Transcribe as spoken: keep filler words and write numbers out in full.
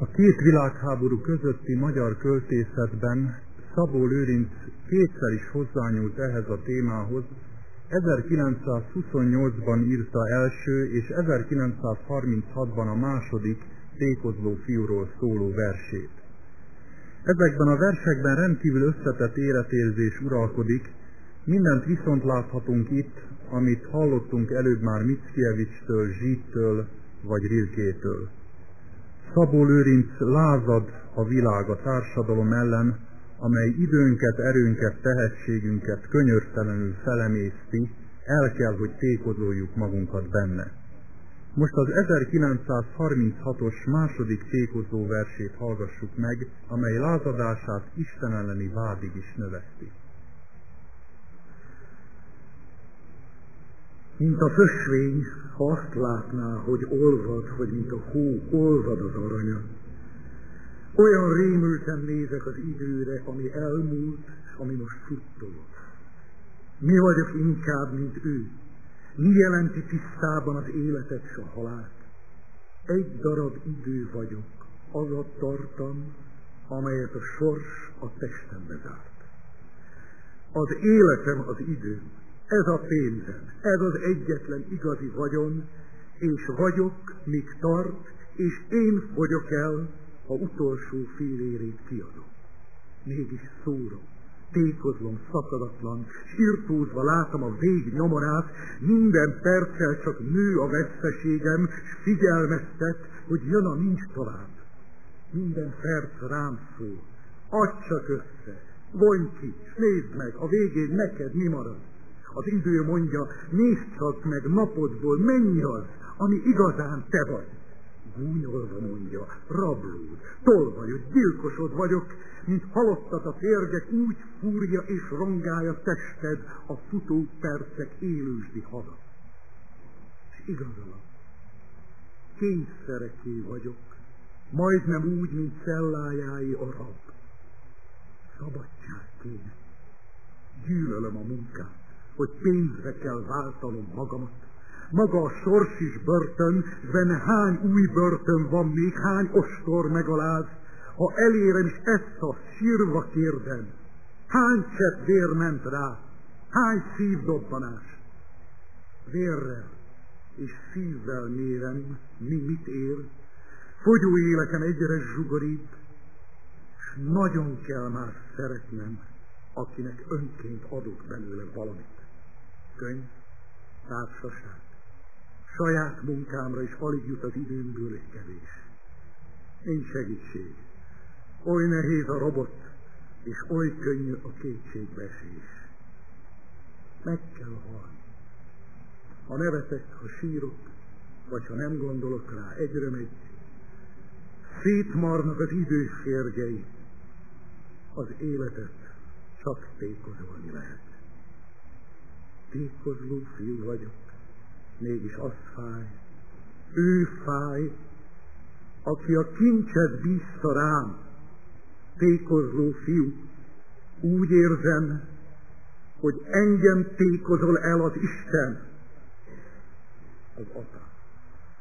A két világháború közötti magyar költészetben Szabó Lőrinc kétszer is hozzányúlt ehhez a témához, ezerkilencszázhuszonnyolcban írta első és ezerkilencszázharminchatban a második Tékozló fiúról szóló versét. Ezekben a versekben rendkívül összetett életérzés uralkodik, mindent viszont láthatunk itt, amit hallottunk előbb már Mickiewicz-től, Zsidtől vagy Rilkétől. Szabó Lőrinc lázad a világ a társadalom ellen, amely időnket, erőnket, tehetségünket könyörtelenül felemészti, el kell, hogy tékozoljuk magunkat benne. Most az ezerkilencszázharminchatos második tékozló versét hallgassuk meg, amely lázadását Isten elleni vádig is növeszti. Mint a fösvény, ha azt látná, hogy olvad, hogy mint a hó olvad az aranya. Olyan rémülten nézek az időre, ami elmúlt, és ami most suttog. Mi vagyok inkább, mint ő? Mi jelenti tisztában az életet s a halált? Egy darab idő vagyok, az a tartam, amelyet a sors a testembe zárt. Az életem az idő, ez a pénzem, ez az egyetlen igazi vagyon, és vagyok, míg tart, és én fogyok el, ha utolsó fillérét kiadom. Mégis szórok, tékozlom szakadatlan, sirtózva látom a vég nyomorát, minden perccel csak nő a veszteségem, s figyelmeztet, hogy jön a nincs tovább. Minden perc rám szól, add csak össze, vonj ki, s nézd meg, a végén neked mi marad. Az idő mondja, nézd csak meg napodból, mennyi az, ami igazán te vagy. Gúnyolva mondja, rablód, tolvajod, gyilkosod vagyok, mint halottat a férgek, úgy fúrja és rongálja tested a futó percek élősdi hada. És igazolom, kényszereké vagyok, majdnem úgy, mint cellájáé a rab. Szabadság kéne. Gyűlölöm a munkát, hogy pénzre kell váltanom magamat. Maga a sors is börtön, benne hány új börtön van még, hány ostor megaláz. Ha elérem is ezt a sírva kérdem, hány csepp vér ment rá, hány szívdobbanás. Vérrel és szívvel mérem, mi mit ér, fogyó életem egyre zsugorít, s nagyon kell már szeretnem, akinek önként adok belőle valamit. Könyv, társaság, saját munkámra is alig jut az időmből egy kevés. Nincs segítség. Oly nehéz a robot, és oly könnyű a kétségbeesés. Meg kell halni. Ha nevetek, ha sírok, vagy ha nem gondolok rá, egyre megy. Szétmarnak az idő férgei. Az életet csak tékozolni lehet. Tékozló fiú vagyok, mégis az fáj, ő fáj, aki a kincset bízta rám, tékozló fiú, úgy érzem, hogy engem tékozol el az Isten, az Atya.